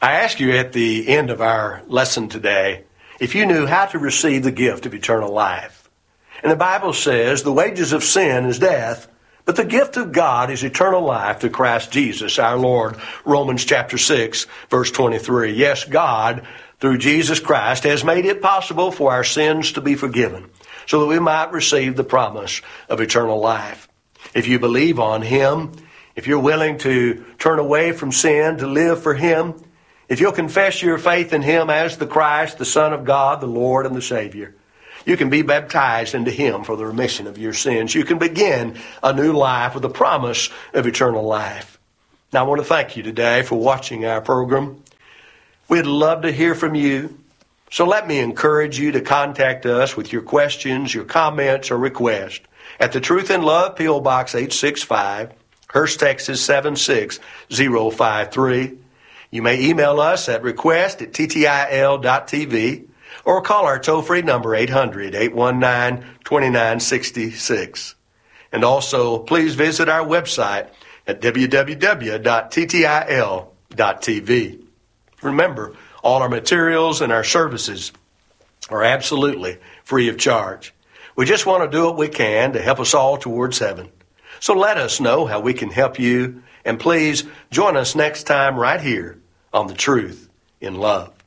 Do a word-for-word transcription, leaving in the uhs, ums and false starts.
I ask you at the end of our lesson today if you knew how to receive the gift of eternal life. And the Bible says the wages of sin is death, but the gift of God is eternal life through Christ Jesus our Lord. Romans chapter six, verse twenty-three. Yes, God, through Jesus Christ, has made it possible for our sins to be forgiven so that we might receive the promise of eternal life. If you believe on Him, if you're willing to turn away from sin to live for Him, if you'll confess your faith in Him as the Christ, the Son of God, the Lord and the Savior, you can be baptized into Him for the remission of your sins. You can begin a new life with the promise of eternal life. Now, I want to thank you today for watching our program. We'd love to hear from you. So let me encourage you to contact us with your questions, your comments, or requests at the Truth and Love, P O. Box eight sixty-five, Hurst, Texas seven six zero five three. You may email us at request at t t i l dot t v or call our toll-free number eight hundred, eight one nine, two nine six six. And also, please visit our website at w w w dot t t i l dot t v. Remember, all our materials and our services are absolutely free of charge. We just want to do what we can to help us all towards heaven. So let us know how we can help you, and please join us next time right here on The Truth in Love.